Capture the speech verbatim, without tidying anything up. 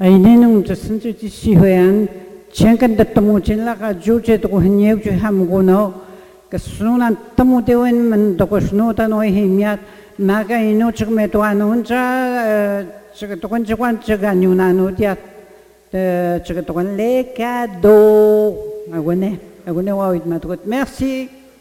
Ini nung jasen ju ji si huyan, jangan temu jilla ka ju je tu hanyeu ju ham gono, kesunan temu dewan men tu kesunu tan oi himiat, maka ino cek metuan unca, cek tu kan cekuan cek anyunan udiat, cek tu kan leka do, agone, agone wawit matukut, merci.